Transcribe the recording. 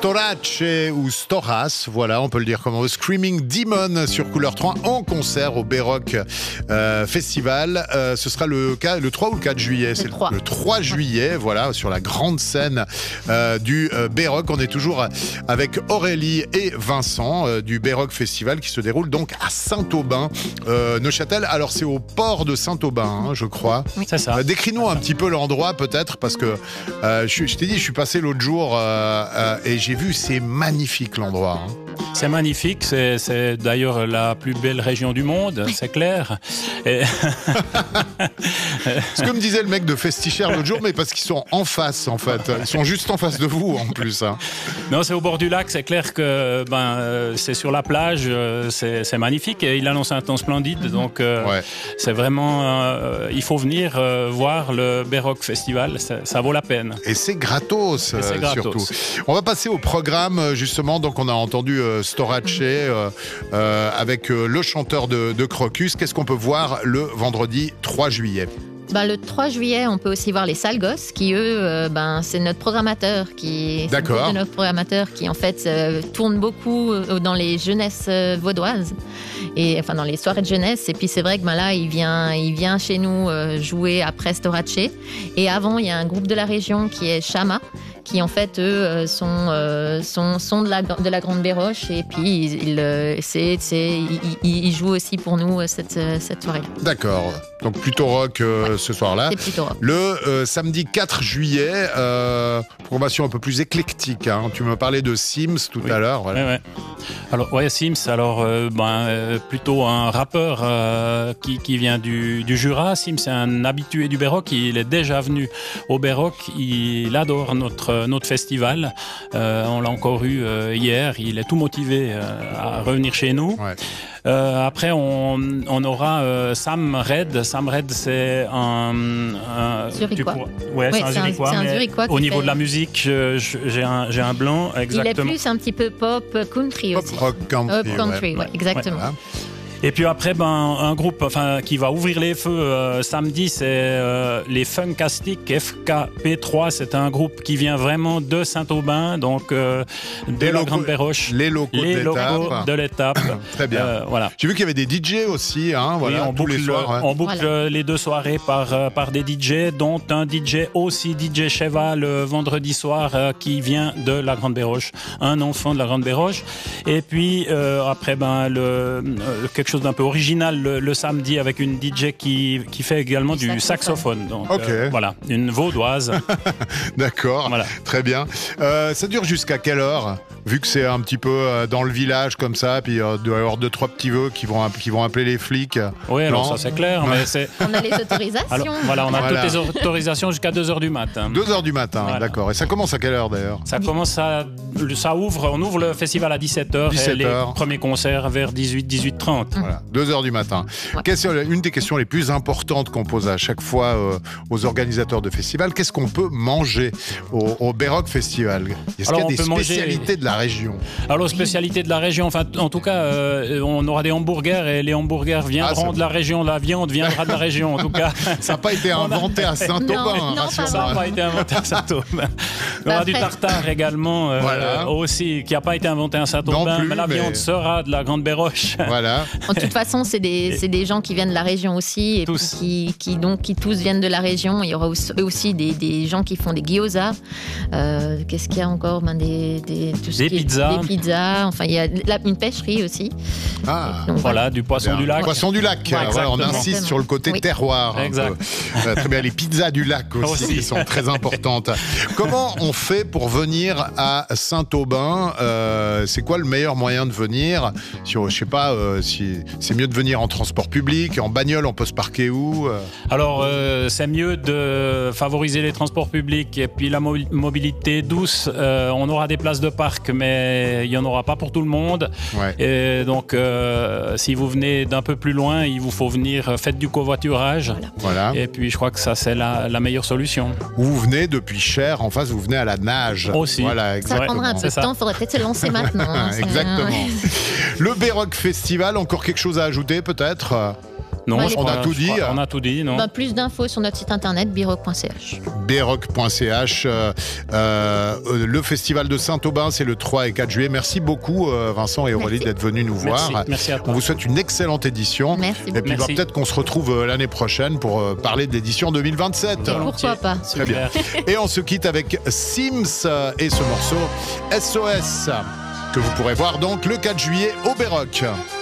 Storace ou Storas, voilà, on peut le dire comme on veut. Screaming Demon sur Couleur 3 en concert au B-Rock Festival. Ce sera le 3 ou le 4 juillet. C'est le 3 juillet, voilà, sur la grande scène du B-Rock. On est toujours avec Aurélie et Vincent du B-Rock Festival qui se déroule donc à Saint-Aubin, Neuchâtel. Alors c'est au port de Saint-Aubin, hein, je crois. Oui, c'est ça. Décris-nous un petit peu l'endroit peut-être, parce que je t'ai dit, je suis passé l'autre jour et j'ai vu, c'est magnifique l'endroit. Hein. C'est magnifique, c'est d'ailleurs la plus belle région du monde, c'est clair. Et... Ce que me disait le mec de Festichère l'autre jour, mais parce qu'ils sont en face en fait. Ils sont juste en face de vous en plus. Hein. Non, c'est au bord du lac, c'est clair que c'est sur la plage, c'est magnifique et il annonce un temps splendide. Donc ouais. C'est vraiment, il faut venir voir le B-Rock Festival, ça vaut la peine. Et c'est gratos, surtout. On va passer au programme justement, donc on a entendu Storace avec le chanteur de Crocus. Qu'est-ce qu'on peut voir le vendredi 3 juillet ? Le 3 juillet, on peut aussi voir les Sales Gosses qui, eux, c'est notre programmateur D'accord. notre programmateur qui, en fait, tourne beaucoup dans les jeunesses vaudoises, et enfin dans les soirées de jeunesse. Et puis c'est vrai que là, il vient chez nous jouer après Storace. Et avant, il y a un groupe de la région qui est Chama, qui en fait eux sont de la Grande Béroche, et puis ils jouent aussi pour nous cette soirée. D'accord. Donc plutôt rock ce soir-là. C'est plutôt rock. Le samedi 4 juillet, programmation un peu plus éclectique. Hein. Tu me parlais de Sims tout à l'heure. Voilà. Ouais. Alors Sims, plutôt un rappeur qui vient du Jura. Sims, c'est un habitué du B-Rock. Il est déjà venu au B-Rock. Il adore notre festival. On l'a encore eu hier. Il est tout motivé à revenir chez nous. Ouais. Après, on aura Sam Red. Sam Red, c'est un Zurichois. C'est un Zurichois. Au niveau de la musique, j'ai un blanc. Exactement. Il est plus un petit peu pop country aussi. Pop rock country. Ouais, exactement. Ouais. Et puis après, un groupe qui va ouvrir les feux samedi, c'est les Funkastiques, FKP3. C'est un groupe qui vient vraiment de Saint-Aubin, donc de la Grande Béroche. Les locaux de l'étape. Très bien. Voilà. J'ai vu qu'il y avait des DJ aussi. Hein, voilà, oui, on boucle les deux soirées par des DJ, dont un DJ aussi, DJ Sheva, le vendredi soir, qui vient de la Grande Béroche. Un enfant de la Grande Béroche. Et puis après, quelque chose d'un peu original le samedi avec une DJ qui fait également du saxophone. Donc, voilà, une vaudoise. D'accord, voilà. Très bien. Ça dure jusqu'à quelle heure ? Vu que c'est un petit peu dans le village comme ça, puis il doit y avoir 2-3 petits vœux qui vont appeler les flics. Oui, alors ça c'est clair. Mais on a les autorisations. Alors, voilà, on a toutes les autorisations jusqu'à 2h du matin. 2h du matin, voilà. D'accord. Et ça commence à quelle heure d'ailleurs ? On ouvre le festival à 17h et les premiers concerts vers 18h30. Voilà, 2h du matin. Ouais. Une des questions les plus importantes qu'on pose à chaque fois aux organisateurs de festivals, qu'est-ce qu'on peut manger au B-Rock Festival ? Est-ce qu'il y a des spécialités de la région ? Alors, spécialités de la région, en tout cas, on aura des hamburgers et les hamburgers viendront de la région, la viande viendra de la région, en tout cas. Ça n'a pas été inventé à Saint-Aubin. Ça n'a pas été inventé à Saint-Aubin. On aura du tartare également, aussi, qui n'a pas été inventé à Saint-Aubin, mais la viande sera de la Grande Béroche. Voilà. De toute façon, c'est des gens qui viennent de la région aussi, et tous. Qui tous viennent de la région. Il y aura aussi des gens qui font des gyoza. Qu'est-ce qu'il y a encore ? Des pizzas. Des pizzas. Enfin, il y a une pêcherie aussi. Donc, voilà, du poisson du lac. Poisson du lac. On insiste sur le côté terroir. Exact. Très bien. Les pizzas du lac aussi qui sont très importantes. Comment on fait pour venir à Saint-Aubin ? C'est quoi le meilleur moyen de venir ? Je sais pas si c'est mieux de venir en transport public, en bagnole, on peut se parquer où ? Alors, c'est mieux de favoriser les transports publics et puis la mobilité douce. On aura des places de parc, mais il n'y en aura pas pour tout le monde. Ouais. Et donc, si vous venez d'un peu plus loin, il vous faut venir, faites du covoiturage. Voilà. Et puis, je crois que ça, c'est la meilleure solution. Vous venez depuis Cher, en face, vous venez à la nage. Aussi. Voilà, exactement. Ça prendra un peu de temps, il faudrait peut-être se lancer maintenant. Exactement. Le B-Rock Festival, encore quelque chose à ajouter peut-être ? Non, Bah, on a tout dit. On a tout dit, non? Plus d'infos sur notre site internet biroc.ch. Biroc.ch. Le festival de Saint-Aubin, c'est le 3 et 4 juillet. Merci beaucoup Vincent et Aurélie d'être venus nous voir. Merci à toi. On vous souhaite une excellente édition. Merci beaucoup. Et puis peut-être qu'on se retrouve l'année prochaine pour parler de l'édition 2027. Pourquoi pas. Très bien. Et on se quitte avec Sims et ce morceau SOS que vous pourrez voir donc le 4 juillet au Béroc.